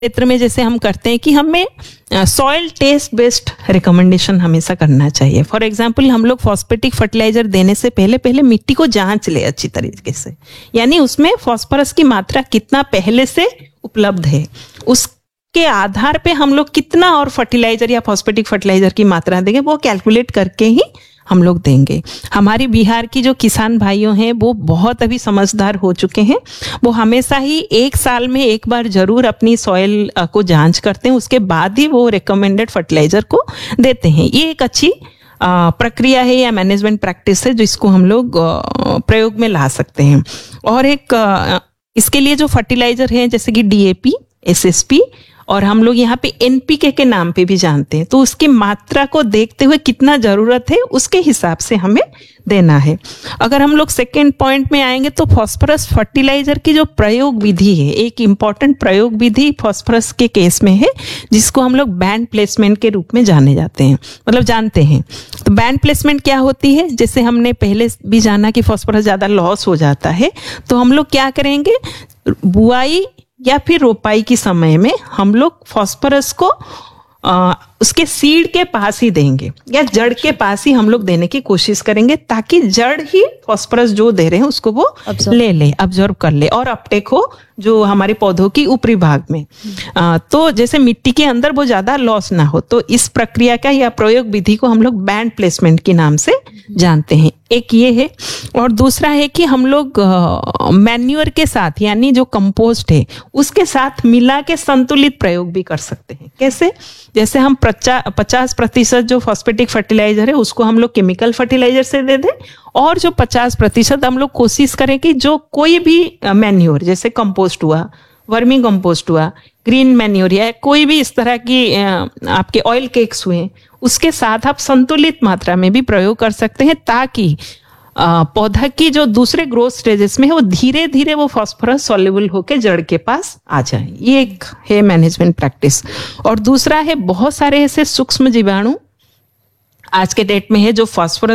क्षेत्र में जैसे हम करते हैं कि हमें सॉइल टेस्ट बेस्ड रिकमेंडेशन हमेशा करना चाहिए। फॉर एग्जांपल हम लोग फॉस्फेटिक फर्टिलाइजर देने से पहले मिट्टी को जांच ले अच्छी तरीके से, यानी उसमें फास्फोरस की मात्रा कितना पहले से उपलब्ध है, उसके आधार पे हम लोग कितना और फर्टिलाइजर या फॉस्फेटिक फर्टिलाइजर की मात्रा देंगे वो कैलकुलेट करके ही हम लोग देंगे। हमारी बिहार की जो किसान भाइयों हैं वो बहुत अभी समझदार हो चुके हैं, वो हमेशा ही 1 साल में एक बार जरूर अपनी सॉइल को जांच करते हैं, उसके बाद ही वो रिकमेंडेड फर्टिलाइजर को देते हैं। ये एक अच्छी प्रक्रिया है या मैनेजमेंट प्रैक्टिस है जिसको हम लोग प्रयोग में ला सकते हैं। और एक इसके लिए जो फर्टिलाइजर है जैसे कि DAP, SSP और हम लोग यहाँ पे NPK के नाम पे भी जानते हैं, तो उसकी मात्रा को देखते हुए कितना जरूरत है उसके हिसाब से हमें देना है। अगर हम लोग सेकेंड पॉइंट में आएंगे तो फास्फोरस फर्टिलाइजर की जो प्रयोग विधि है, एक इम्पॉर्टेंट प्रयोग विधि फास्फोरस के केस में है जिसको हम लोग बैंड प्लेसमेंट के रूप में जानते हैं। तो बैंड प्लेसमेंट क्या होती है, जैसे हमने पहले भी जाना कि फास्फोरस ज्यादा लॉस हो जाता है, तो हम लोग क्या करेंगे, बुआई या फिर रोपाई के समय में हम लोग फास्फोरस को उसके सीड के पास ही देंगे या जड़ के पास ही हम लोग देने की कोशिश करेंगे, ताकि जड़ ही फास्फोरस जो दे रहे हैं उसको वो अब्जॉर्ब कर ले और अपटेक हो जो हमारे पौधों की ऊपरी भाग में। तो जैसे मिट्टी के अंदर वो ज्यादा लॉस ना हो, तो इस प्रक्रिया का या प्रयोग विधि को हम लोग बैंड प्लेसमेंट के नाम से जानते हैं। एक ये है, और दूसरा है कि हम लोग मैन्योर के साथ यानी जो कंपोस्ट है उसके साथ मिला के संतुलित प्रयोग भी कर सकते हैं। कैसे, जैसे हम 50% जो फॉस्फेटिक फर्टिलाइजर है उसको हम लोग केमिकल फर्टिलाइजर से दे दें, और जो 50% हम लोग कोशिश करें कि जो कोई भी मैन्योर जैसे कंपोस्ट हुआ, वर्मी कंपोस्ट हुआ, ग्रीन मैन्योर या कोई भी इस तरह की आपके ऑयल केक्स हुए, उसके साथ आप संतुलित मात्रा में भी प्रयोग कर सकते हैं, ताकि पौधा की जो दूसरे ग्रोथ स्टेजेस में है वो धीरे धीरे वो फास्फोरस सॉल्युबल होकर जड़ के पास आ जाए। ये एक है मैनेजमेंट प्रैक्टिस। और दूसरा है, बहुत सारे ऐसे सूक्ष्म जीवाणु आज के डेट में है जो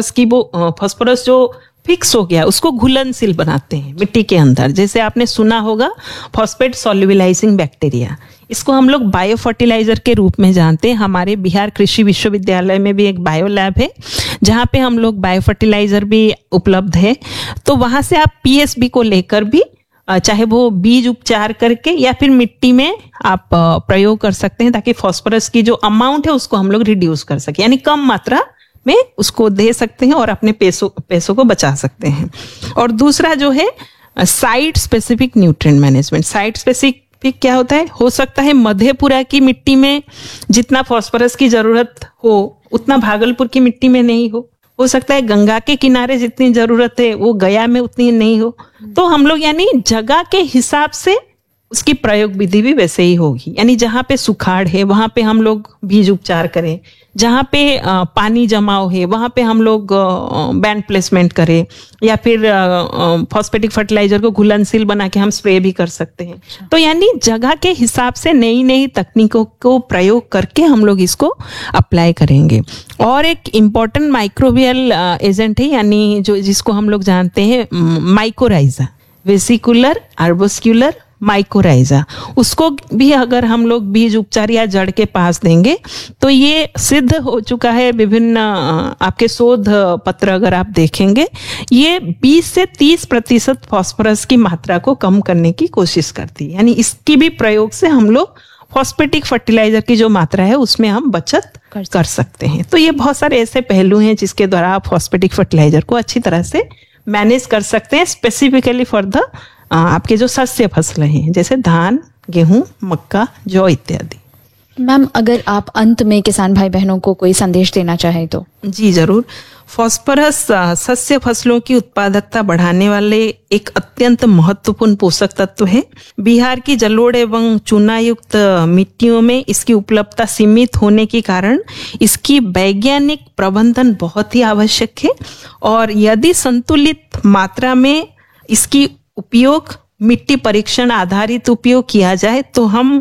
फास्फोरस जो फिक्स हो गया उसको घुलनशील बनाते हैं मिट्टी के अंदर। जैसे आपने सुना होगा फॉस्फेट सॉल्युबलाइजिंग बैक्टीरिया, इसको हम लोग बायो फर्टिलाइजर के रूप में जानते हैं। हमारे बिहार कृषि विश्वविद्यालय में भी एक बायो लैब है जहाँ पे हम लोग बायो फर्टिलाइजर भी उपलब्ध है। तो वहां से आप PSB को लेकर भी चाहे वो बीज उपचार करके या फिर मिट्टी में आप प्रयोग कर सकते हैं, ताकि फास्फोरस की जो अमाउंट है उसको हम लोग रिड्यूस कर सके, यानी कम मात्रा में उसको दे सकते हैं और अपने पैसों को बचा सकते हैं। और दूसरा जो है site specific nutrient management. Site specific क्या होता है, हो सकता है मधेपुरा की मिट्टी में जितना फास्फोरस की जरूरत हो उतना भागलपुर की मिट्टी में नहीं हो सकता है गंगा के किनारे जितनी जरूरत है वो गया में उतनी नहीं हो। तो हम लोग यानी जगह के हिसाब से उसकी प्रयोग विधि भी वैसे ही होगी, यानी जहाँ पे सुखाड़ है वहां पे हम लोग बीज उपचार करें, जहाँ पे पानी जमाव है वहां पे हम लोग बैंड प्लेसमेंट करें, या फिर फॉस्फेटिक फर्टिलाइजर को घुलनशील बना के हम स्प्रे भी कर सकते हैं। तो यानी जगह के हिसाब से नई नई तकनीकों को प्रयोग करके हम लोग इसको अप्लाई करेंगे। और एक इम्पॉर्टेंट माइक्रोबियल एजेंट है, यानी जो जिसको हम लोग जानते हैं माइकोराइजा, वेसिकुलर आर्बोस्क्यूलर माइकोराइजा, उसको भी अगर हम लोग बीज उपचार या जड़ के पास देंगे तो ये सिद्ध हो चुका है। विभिन्न आपके शोध पत्र अगर आप देखेंगे, ये 20 से 30% फास्फोरस की मात्रा को कम करने की कोशिश करती है। यानी इसकी भी प्रयोग से हम लोग फॉस्फेटिक फर्टिलाइजर की जो मात्रा है उसमें हम बचत कर सकते हैं। तो ये बहुत सारे ऐसे पहलू हैं जिसके द्वारा आप फॉस्फेटिक फर्टिलाइजर को अच्छी तरह से मैनेज कर सकते हैं, स्पेसिफिकली फॉर द आपके जो शस्य फसलें हैं जैसे धान, गेहूं, मक्का, जौ इत्यादि। मैम, अगर आप अंत में किसान भाई बहनों को कोई संदेश देना चाहें तो? जी जरूर। फास्फोरस शस्य फसलों की उत्पादकता बढ़ाने वाले एक अत्यंत महत्वपूर्ण पोषक तत्व है। बिहार की जलोढ़ एवं चूना युक्त मिट्टियों में इसकी उपलब्धता सीमित होने के कारण इसकी वैज्ञानिक प्रबंधन बहुत ही आवश्यक है, और यदि संतुलित मात्रा में इसकी उपयोग, मिट्टी परीक्षण आधारित उपयोग किया जाए तो हम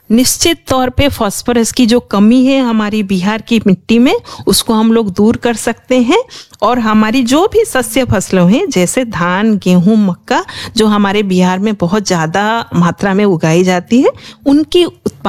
निश्चित तौर पे फास्फोरस की जो कमी है हमारी बिहार की मिट्टी में, उसको हम लोग दूर कर सकते हैं। और हमारी जो भी सस्य फसलों हैं जैसे धान, गेहूं, मक्का, जो हमारे बिहार में बहुत ज्यादा मात्रा में उगाई जाती है, उनकी